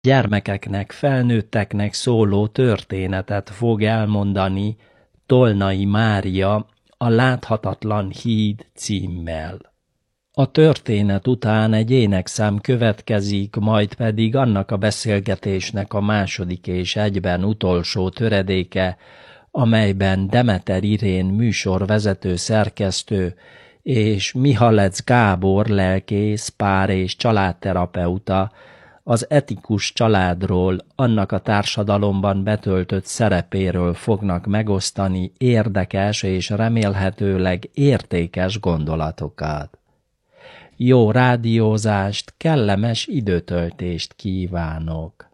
gyermekeknek, felnőtteknek szóló történetet fog elmondani Tolnai Mária a Láthatatlan híd címmel. A történet után egy énekszám következik, majd pedig annak a beszélgetésnek a második és egyben utolsó töredéke, amelyben Demeter Irén műsorvezető szerkesztő és Mihalec Gábor lelkész, pár- és családterapeuta az etikus családról, annak a társadalomban betöltött szerepéről fognak megosztani érdekes és remélhetőleg értékes gondolatokat. Jó rádiózást, kellemes időtöltést kívánok!